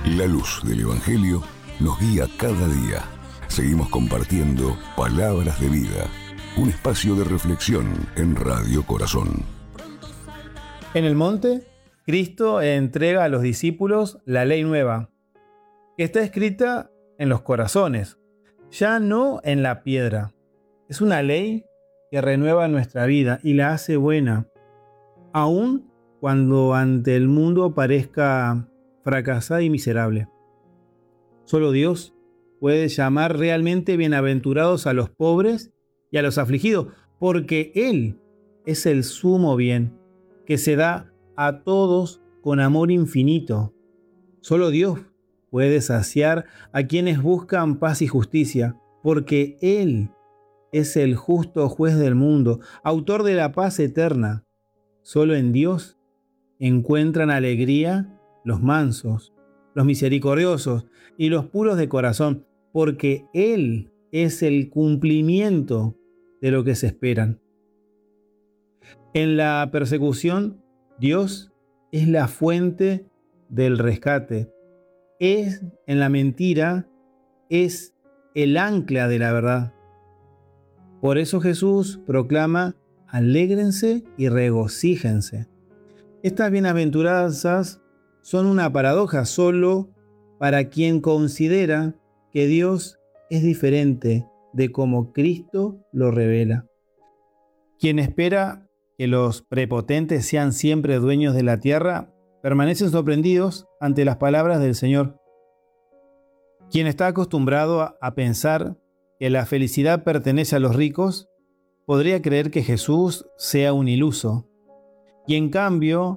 La luz del Evangelio nos guía cada día. Seguimos compartiendo palabras de vida, un espacio de reflexión en Radio Corazón. En el monte, Cristo entrega a los discípulos la ley nueva, que está escrita en los corazones, ya no en la piedra. Es una ley que renueva nuestra vida y la hace buena, aun cuando ante el mundo parezca fracasada y miserable. Solo Dios puede llamar realmente bienaventurados a los pobres y a los afligidos, porque Él es el sumo bien que se da a todos con amor infinito. Solo Dios puede saciar a quienes buscan paz y justicia, porque Él es el justo juez del mundo, autor de la paz eterna. Solo en Dios encuentran alegría los mansos, los misericordiosos y los puros de corazón, porque Él es el cumplimiento de lo que se esperan. En la persecución, Dios es la fuente del rescate. En la mentira, es el ancla de la verdad. Por eso Jesús proclama: alégrense y regocíjense. Estas bienaventuranzas son una paradoja solo para quien considera que Dios es diferente de como Cristo lo revela. Quien espera que los prepotentes sean siempre dueños de la tierra, permanecen sorprendidos ante las palabras del Señor. Quien está acostumbrado a pensar que la felicidad pertenece a los ricos, podría creer que Jesús sea un iluso. Y en cambio,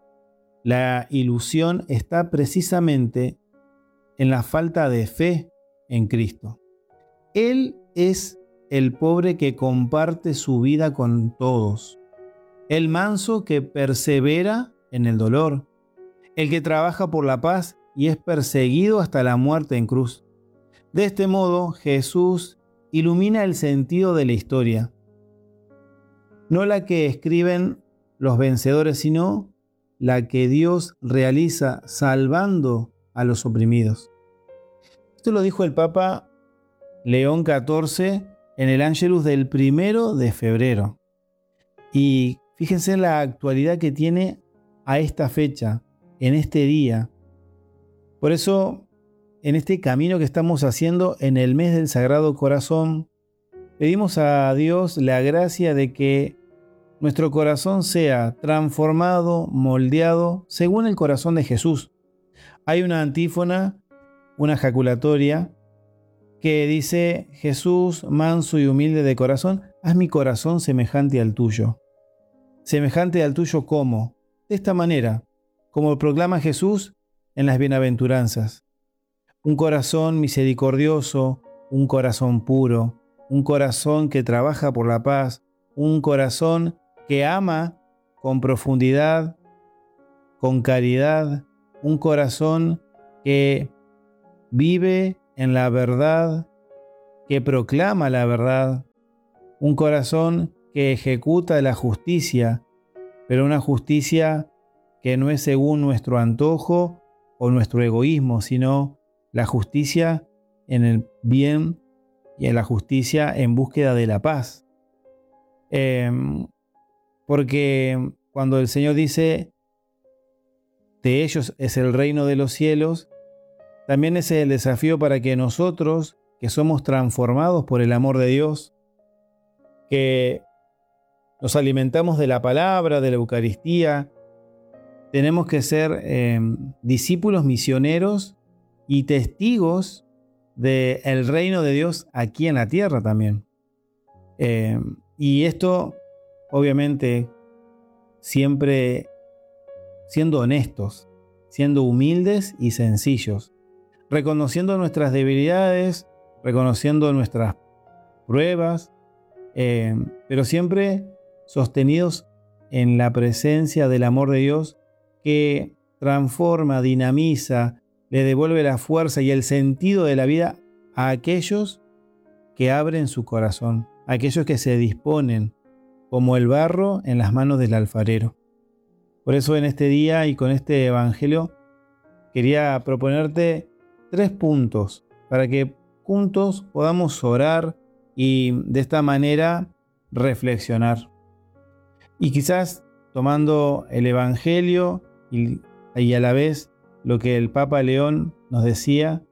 la ilusión está precisamente en la falta de fe en Cristo. Él es el pobre que comparte su vida con todos, el manso que persevera en el dolor, el que trabaja por la paz y es perseguido hasta la muerte en cruz. De este modo, Jesús ilumina el sentido de la historia, no la que escriben los vencedores, sino la que Dios realiza salvando a los oprimidos. Esto lo dijo el Papa León XIV en el Ángelus del 1 de febrero. Y fíjense la actualidad que tiene a esta fecha, en este día. Por eso, en este camino que estamos haciendo en el mes del Sagrado Corazón, pedimos a Dios la gracia de que nuestro corazón sea transformado, moldeado, según el corazón de Jesús. Hay una antífona, una jaculatoria, que dice: Jesús, manso y humilde de corazón, haz mi corazón semejante al tuyo. ¿Semejante al tuyo cómo? De esta manera, como proclama Jesús en las bienaventuranzas. Un corazón misericordioso, un corazón puro, un corazón que trabaja por la paz, un corazón que ama con profundidad, con caridad, un corazón que vive en la verdad, que proclama la verdad, un corazón que ejecuta la justicia, pero una justicia que no es según nuestro antojo o nuestro egoísmo, sino la justicia en el bien y en la justicia en búsqueda de la paz. Porque cuando el Señor dice: de ellos es el reino de los cielos, también ese es el desafío para que nosotros, que somos transformados por el amor de Dios, que nos alimentamos de la palabra, de la Eucaristía, tenemos que ser discípulos misioneros y testigos del reino de Dios aquí en la tierra también. Y esto, obviamente, siempre siendo honestos, siendo humildes y sencillos, reconociendo nuestras debilidades, reconociendo nuestras pruebas, pero siempre sostenidos en la presencia del amor de Dios que transforma, dinamiza, le devuelve la fuerza y el sentido de la vida a aquellos que abren su corazón, a aquellos que se disponen como el barro en las manos del alfarero. Por eso en este día y con este evangelio quería proponerte 3 puntos para que juntos podamos orar y de esta manera reflexionar. Y quizás tomando el Evangelio y a la vez lo que el Papa León nos decía,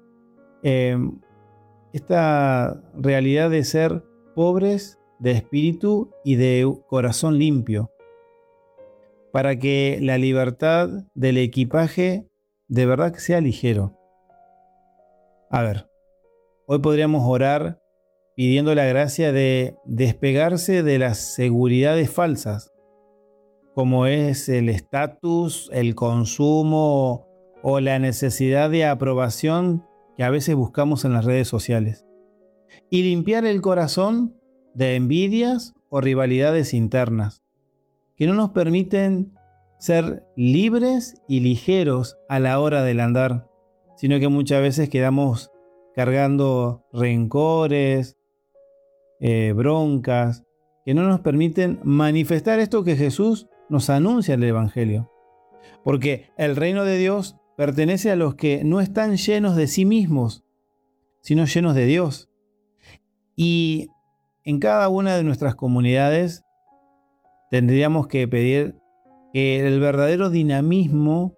esta realidad de ser pobres de espíritu y de corazón limpio, para que la libertad del equipaje de verdad que sea ligero. A ver, hoy podríamos orar pidiendo la gracia de despegarse de las seguridades falsas, como es el estatus, el consumo o la necesidad de aprobación que a veces buscamos en las redes sociales, y limpiar el corazón de envidias o rivalidades internas, que no nos permiten ser libres y ligeros a la hora del andar, sino que muchas veces quedamos cargando rencores, broncas, que no nos permiten manifestar esto que Jesús nos anuncia en el Evangelio. Porque el reino de Dios pertenece a los que no están llenos de sí mismos, sino llenos de Dios. Y en cada una de nuestras comunidades tendríamos que pedir que el verdadero dinamismo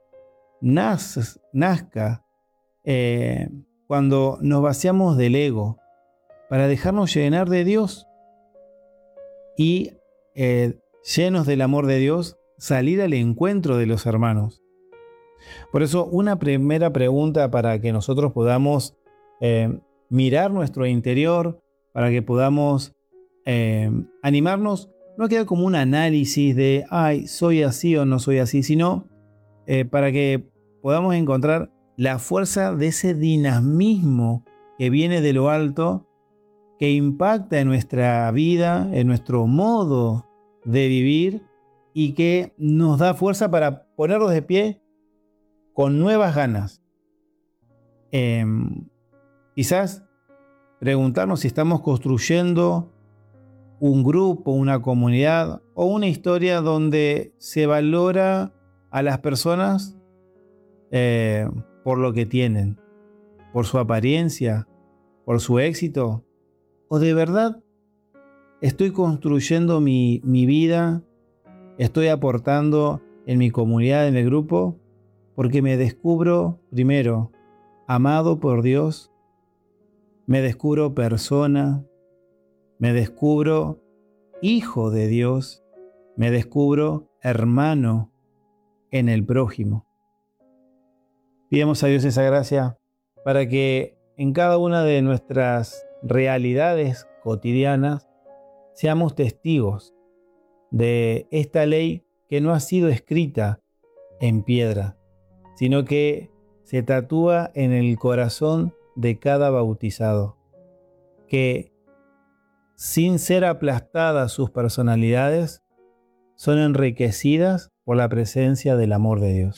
nazca cuando nos vaciamos del ego, para dejarnos llenar de Dios y llenos del amor de Dios, salir al encuentro de los hermanos. Por eso, una primera pregunta para que nosotros podamos mirar nuestro interior, para que podamos animarnos, no queda como un análisis de, ay, soy así o no soy así, sino para que podamos encontrar la fuerza de ese dinamismo que viene de lo alto, que impacta en nuestra vida, en nuestro modo de vivir y que nos da fuerza para ponernos de pie con nuevas ganas. Quizás preguntarnos si estamos construyendo un grupo, una comunidad o una historia donde se valora a las personas por lo que tienen, por su apariencia, por su éxito, o de verdad estoy construyendo mi vida, estoy aportando en mi comunidad, en el grupo, porque me descubro primero amado por Dios, me descubro persona, me descubro hijo de Dios, me descubro hermano en el prójimo. Pidamos a Dios esa gracia para que en cada una de nuestras realidades cotidianas seamos testigos de esta ley que no ha sido escrita en piedra, sino que se tatúa en el corazón de cada bautizado, que sin ser aplastadas sus personalidades, son enriquecidas por la presencia del amor de Dios.